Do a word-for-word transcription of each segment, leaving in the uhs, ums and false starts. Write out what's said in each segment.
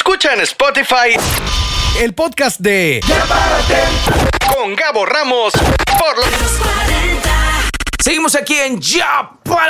Escucha en Spotify el podcast de Ya Párate con Gabo Ramos por los cuarenta. Seguimos aquí en Ya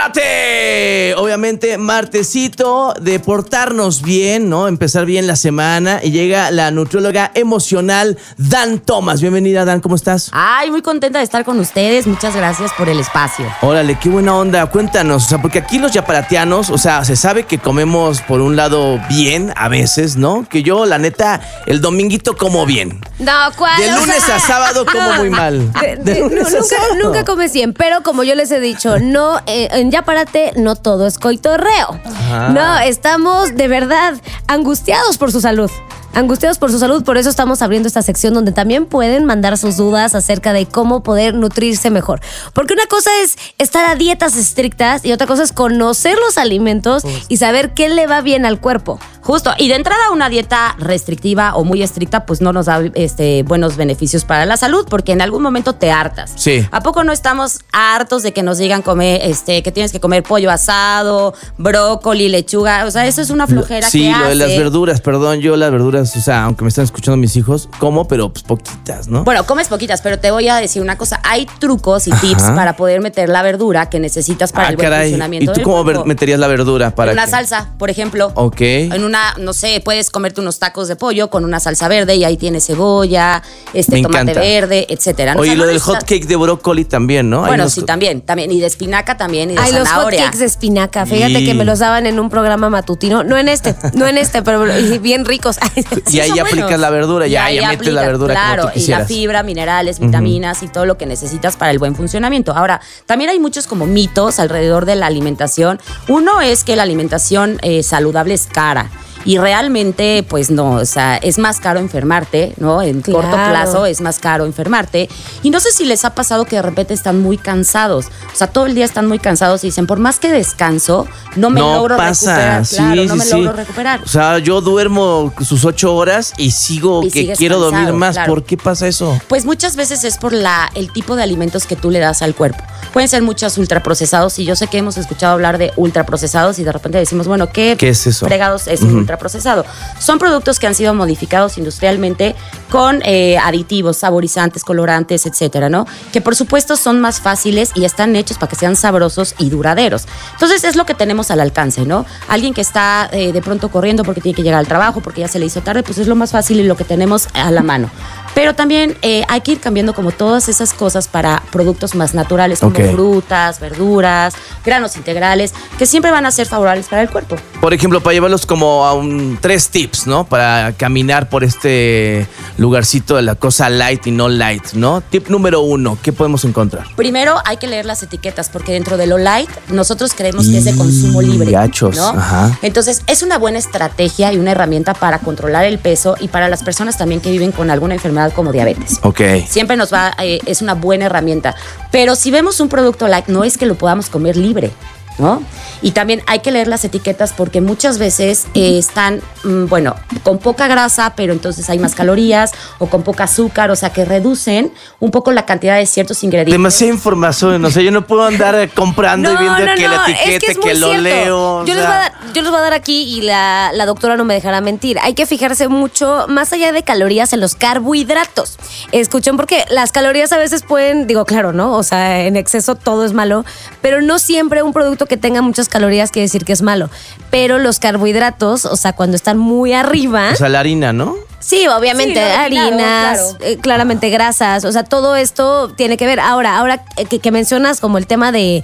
Párate. Obviamente, martesito de portarnos bien, ¿no? Empezar bien la semana. Y llega la nutrióloga emocional, Dan Thomas. Bienvenida, Dan, ¿cómo estás? Ay, muy contenta de estar con ustedes. Muchas gracias por el espacio. Órale, qué buena onda. Cuéntanos, o sea, porque aquí los yaparatianos, o sea, se sabe que comemos por un lado bien a veces, ¿no? Que yo, la neta, el dominguito como bien. No, ¿cuál? De lunes o sea, a sábado como muy mal. De, de, De lunes no, a nunca, sábado. nunca comes bien, pero como yo les he dicho, no, eh, en Ya Párate no todo es coitorreo. Ajá. No, estamos de verdad angustiados por su salud. Angustiados por su salud, por eso estamos abriendo esta sección donde también pueden mandar sus dudas acerca de cómo poder nutrirse mejor. Porque una cosa es estar a dietas estrictas y otra cosa es conocer los alimentos y saber qué le va bien al cuerpo. Justo, y de entrada una dieta restrictiva o muy estricta pues no nos da este, buenos beneficios para la salud porque en algún momento te hartas. Sí. ¿A poco no estamos hartos de que nos digan comer, este, que tienes que comer pollo asado, brócoli, lechuga? O sea, eso es una flojera Sí, que lo hace. de las verduras, perdón, yo las verduras, o sea, aunque me están escuchando mis hijos, como, pero pues poquitas, ¿no? Bueno, comes poquitas, pero te voy a decir una cosa. Hay trucos y Ajá. tips para poder meter la verdura que necesitas para Ah, el buen caray. funcionamiento ¿Y tú del cómo cuerpo. ver- meterías la verdura? Para En una que- salsa, por ejemplo. Ok. En una, no sé, puedes comerte unos tacos de pollo con una salsa verde y ahí tienes cebolla, este Me tomate encanta. verde, etcétera. O Oye, sea, lo no del necesitas- hot cake de brócoli también, ¿no? Hay Bueno, unos sí, co- también, también. Y de espinaca también, y de Ay, los zanahoria. hotcakes de espinaca. Fíjate Y- que me los daban en un programa matutino. No en este, no en este, pero bien ricos. Y ahí son aplicas buenos. la verdura, ya, Y ya ahí metes la aplicas, verdura claro, como tú y la quisieras. fibra, minerales, vitaminas y todo lo que necesitas para el buen funcionamiento. Ahora, también hay muchos como mitos alrededor de la alimentación. Uno es que la alimentación eh, saludable es cara. Y realmente, pues no, o sea, es más caro enfermarte, ¿no? En Claro. corto plazo es más caro enfermarte. Y no sé si les ha pasado que de repente están muy cansados. O sea, todo el día están muy cansados y dicen, por más que descanso, no me no logro pasa, recuperar. sí, Claro, no sí, me sí. logro recuperar. O sea, yo duermo sus ocho horas y sigo Y que sigues quiero cansado, dormir más. claro. ¿Por qué pasa eso? Pues muchas veces es por la, el tipo de alimentos que tú le das al cuerpo. Pueden ser muchos ultraprocesados y yo sé que hemos escuchado hablar de ultraprocesados y de repente decimos, bueno, ¿qué, ¿Qué es eso? fregados es un ultraprocesado? Son productos que han sido modificados industrialmente con eh, aditivos, saborizantes, colorantes, etcétera, ¿no? Que por supuesto son más fáciles y están hechos para que sean sabrosos y duraderos. Entonces es lo que tenemos al alcance, ¿no? Alguien que está eh, de pronto corriendo porque tiene que llegar al trabajo, porque ya se le hizo tarde, pues es lo más fácil y lo que tenemos a la mano. Pero también eh, hay que ir cambiando como todas esas cosas para productos más naturales, como Ok. frutas, verduras, granos integrales, que siempre van a ser favorables para el cuerpo. Por ejemplo, para llevarlos como a un tres tips, ¿no? Para caminar por este lugarcito de la cosa light y no light, ¿no? Tip número uno, ¿qué podemos encontrar? Primero hay que leer las etiquetas porque dentro de lo light nosotros creemos que es de consumo libre. Gachos, ¿no? ajá. Entonces es una buena estrategia y una herramienta para controlar el peso y para las personas también que viven con alguna enfermedad como diabetes. Ok. Siempre nos va, eh, es una buena herramienta. Pero si vemos un producto light, no es que lo podamos comer libre, ¿no? Y también hay que leer las etiquetas porque muchas veces eh, están, mm, bueno, con poca grasa, pero entonces hay más calorías, o con poca azúcar, o sea, que reducen un poco la cantidad de ciertos ingredientes. Demasiada información, o sea, yo no puedo andar comprando y viendo que la etiqueta, es que, muy lo cierto. leo. o Yo les, sea. voy a dar, yo les voy a dar aquí y la, la doctora no me dejará mentir. Hay que fijarse mucho, más allá de calorías, en los carbohidratos. Escuchen, porque las calorías a veces pueden, digo, claro, ¿no? O sea, en exceso todo es malo, pero no siempre un producto que tenga muchas calorías quiere decir que es malo. Pero los carbohidratos, o sea, cuando están muy arriba... O sea, la harina, ¿no? Sí, obviamente, Sí, lo refinado, harinas, claro. eh, claramente grasas, o sea, todo esto tiene que ver. Ahora, ahora que, que mencionas como el tema de,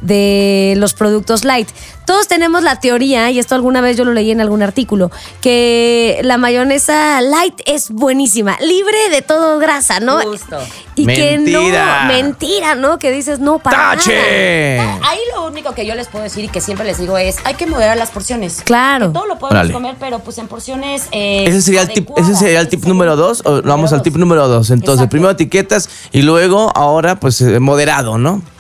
de los productos light, todos tenemos la teoría, y esto alguna vez yo lo leí en algún artículo, que la mayonesa light es buenísima, libre de todo grasa, ¿no? Justo. Y Mentira. que no, mentira, ¿no? Que dices, no, para nada. ¡Tache! Ahí lo único que yo les puedo decir y que siempre les digo es, hay que moderar las porciones. Claro. Que todo lo podemos Órale. comer, pero pues en porciones eh, ¿Ese sería, el tip, adecuadas. ¿Ese sería el tip número dos? ¿O vamos al tip número dos? Entonces, Exacto. primero etiquetas y luego, ahora, pues, eh, moderado, ¿no?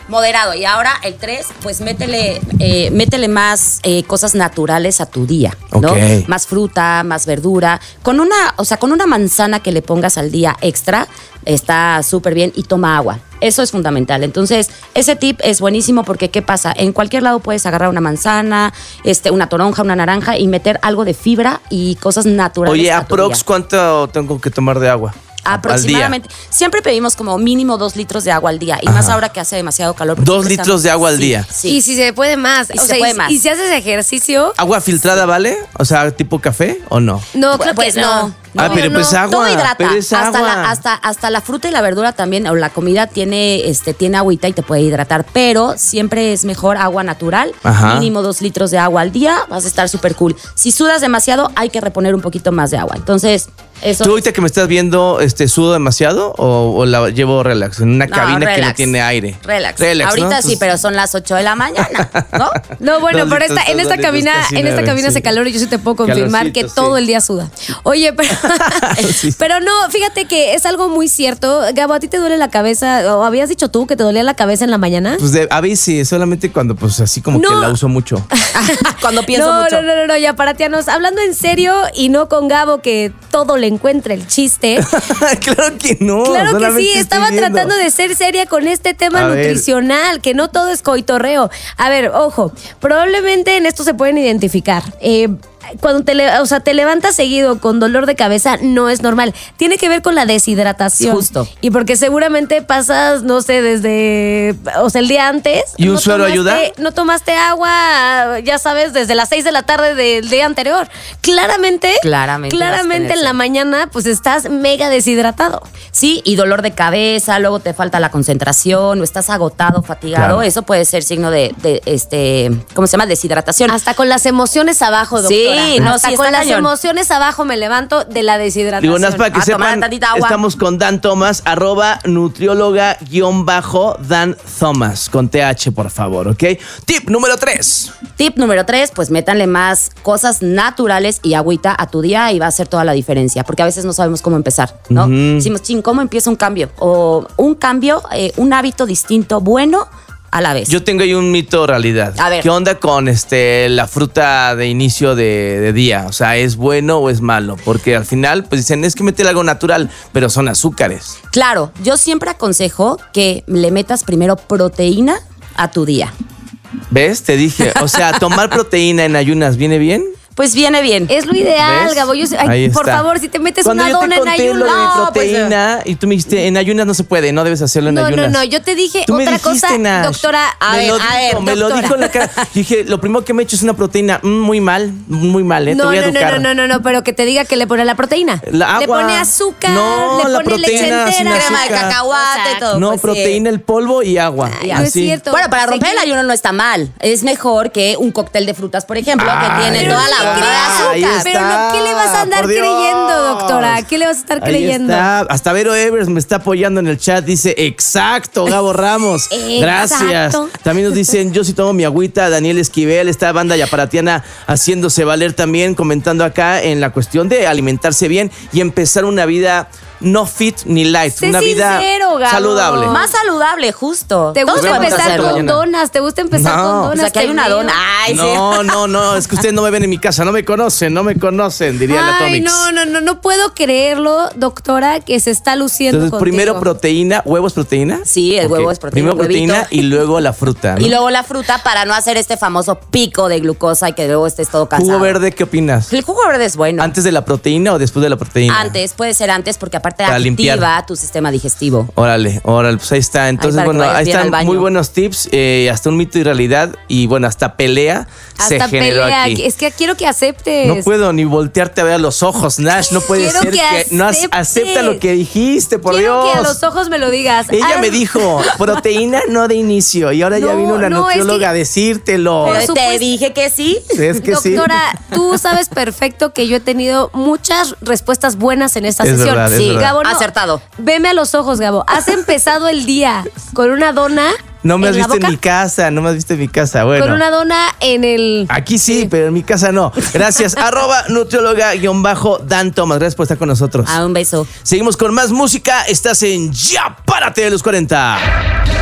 Moderado. Y ahora el tres, pues métele, eh, métele más eh, cosas naturales a tu día, ¿no? Ok. Más fruta, más verdura. Con una, o sea, con una manzana que le pongas al día extra, está súper bien, y toma agua. Eso es fundamental. Entonces, ese tip es buenísimo porque, ¿qué pasa? En cualquier lado puedes agarrar una manzana, este, una toronja, una naranja y meter algo de fibra y cosas naturales. Oye, a tu aprox, día. ¿cuánto tengo que tomar de agua? Aproximadamente. Siempre pedimos como mínimo dos litros de agua al día. Y Ajá. más ahora que hace demasiado calor. porque Dos siempre litros estamos- de agua al Sí, día. Sí. Y si se puede más. Y o se sea, puede y, más. y si haces ejercicio. ¿Agua filtrada vale? O sea, tipo café o no? No, creo Pues que no. no. Ah, No, pero no, pues no. agua. Todo hidrata. pero es hasta, agua. la, hasta, hasta la fruta y la verdura también, o la comida tiene, este, tiene agüita y te puede hidratar. Pero siempre es mejor agua natural. Ajá. Mínimo dos litros de agua al día. Vas a estar súper cool. Si sudas demasiado, hay que reponer un poquito más de agua. Entonces, eso. ¿Tú ahorita que me estás viendo, este, sudo demasiado o, o la llevo relax? En una No, cabina que no relax. tiene aire. Relax. Relax, Ahorita ¿no? sí, Entonces- pero son las ocho de la mañana, ¿no? No, bueno, Dos pero litros, esta, en dos esta litros, cabina, casi en esta nueve, cabina sí. hace calor y yo sí te puedo confirmar Calorcito, que todo sí. el día suda. Oye, pero, Sí. pero no, fíjate que es algo muy cierto. Gabo, ¿a ti te duele la cabeza? ¿O habías dicho tú que te dolía la cabeza en la mañana? Pues de, a veces, solamente cuando pues así como No. que la uso mucho. Cuando pienso no, mucho. no, no, no, no, ya paratianos. Hablando en serio y no con Gabo que todo le encuentra el chiste. Claro que no. Claro que solamente sí, estoy estaba viendo. tratando de ser seria con este tema A ver. nutricional, que no todo es coitorreo. A ver, ojo, probablemente en esto se pueden identificar. Eh, cuando te, le- o sea, te levantas seguido con dolor de cabeza, no es normal. Tiene que ver con la deshidratación. Justo. Y porque seguramente pasas, no sé, desde, o sea, el día antes. ¿Y un no suero tomaste- ayuda? No tomaste agua, ya sabes, desde las seis de la tarde del día anterior. Claramente, Claramente vas a claramente tener en la sed. mañana, pues estás mega deshidratado. Sí, y dolor de cabeza, luego te falta la concentración, o estás agotado, fatigado. Claro. Eso puede ser signo de, de, este, ¿cómo se llama? Deshidratación. Hasta con las emociones abajo, Sí, doctora. no, Hasta sí, con está las cañón. emociones abajo me levanto de la deshidratación. Digo, nada más para que A tomar sepan, tantita agua. estamos con Dan Thomas, arroba nutrióloga guión bajo Dan Thomas, con T H, por favor, ¿ok? Tip número tres. Tip número tres, pues métanle más cosas naturales y agüita a tu día y va a hacer toda la diferencia, porque a veces no sabemos cómo empezar, ¿no? Ujú. Decimos, ching, ¿cómo empieza un cambio? O un cambio, eh, un hábito distinto, bueno, a la vez. Yo tengo ahí un mito realidad. A ver. ¿Qué onda con este la fruta de inicio de, de día? O sea, ¿es bueno o es malo? Porque al final, pues dicen, es que meterle algo natural, pero son azúcares. Claro, yo siempre aconsejo que le metas primero proteína a tu día. ¿Ves? Te dije. O sea, tomar proteína en ayunas, ¿viene bien? Pues viene bien. Es lo ideal, ¿Ves? Gabo. Yo sé- ay, Ahí por está. favor, si te metes Cuando una yo te dona en conté ayunas. lo de No, pues, proteína y tú me dijiste, en ayunas no se puede, no debes hacerlo en no, no, ayunas. no. Yo te dije Tú me otra dijiste, cosa, Nash. doctora. A me ver, lo a dijo, ver, me lo doctora. dijo en la cara. Yo dije, lo primero que me he hecho es una proteína. Mm, muy mal, muy mal, ¿eh? te No, voy a no, no, educar. no, no, no, no, pero que te diga que le pone la proteína. La Le agua. pone azúcar, No, le la pone leche proteína sin entera. Crema de azúcar. cacahuate O sea, y todo. No, pues, sí. proteína, el polvo y agua. Ay, no es Así. cierto. Bueno, para romper el Seguí. ayuno no está mal. Es mejor que un cóctel de frutas, por ejemplo, Ay, que tiene Pero toda no la le bomba de creas, Ahí azúcar. está. Pero no, ¿qué le vas a andar por Dios. creyendo, doctora? ¿Qué le vas a estar Ahí creyendo? está. Hasta Vero Evers me está apoyando en el chat. Dice, exacto, Gabo Ramos. Gracias. Exacto. También nos dicen, yo sí tomo mi agüita. Daniel Esquivel, esta banda yaparatiana haciéndose valer también, comentando acá en la cuestión de alimentarse bien y empezar una vida no fit ni light. Sé una vida sincero, Gabo. saludable. Más saludable, justo. ¿Te Todos gusta podemos empezar hacerlo. con mañana. donas? ¿Te gusta empezar No. con O donas? O sea, que hay Te una veo. dona. Ay, sí. No, no, no, es que ustedes no me ven en mi casa, no me conocen, no me conocen, diría la Ay, Atomics. no, no, no, no puedo creerlo, doctora, que se está luciendo Entonces, contigo. primero proteína, ¿huevos proteína? Sí, el Ok. huevo es proteína, Primero huevito. proteína y luego la fruta, ¿no? Y luego la fruta para no hacer este famoso pico de glucosa y que luego estés todo cansado. Jugo verde, ¿qué opinas? El jugo verde es bueno. ¿Antes de la proteína o después de la proteína? Antes, puede ser antes porque aparte Para activa limpiar. tu sistema digestivo. Órale, órale, pues ahí está. Entonces, para que bueno, vayas ahí bien al están baño. muy buenos tips, eh, hasta un mito y realidad y bueno, hasta pelea se Hasta generó pelea. aquí. Es que quiero que aceptes. No puedo ni voltearte a ver a los ojos, Nash. No puede Quiero ser que que, no has- aceptes. acepta lo que dijiste, por Quiero Dios. que a los ojos me lo digas. Ella Ah, me dijo, proteína no de inicio. Y ahora ya No, vino una no, es nutrióloga que- a decírtelo. Por Pero supuesto. te dije que sí. Es que sí. Doctora, tú sabes perfecto que yo he tenido muchas respuestas buenas en esta Es sesión. verdad, es sí, verdad. Gabo, no. Acertado. Veme a los ojos, Gabo. Has empezado el día con una dona. No me has en la visto en boca, mi casa, no me has visto en mi casa. Bueno. Con una dona en el. Aquí sí, pero en mi casa no. Gracias. Arroba nutrióloga guión bajo Dan Thomas. Gracias por estar con nosotros. Ah, un beso. Seguimos con más música. Estás en Ya Párate de los cuarenta.